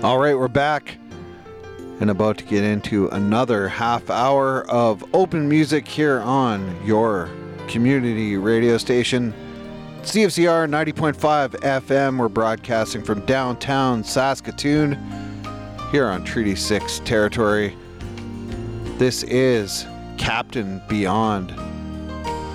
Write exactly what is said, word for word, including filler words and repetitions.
All right, we're back and about to get into another half hour of open music here on your community radio station, C F C R ninety point five F M. We're broadcasting from downtown Saskatoon here on Treaty six territory. This is Captain Beyond.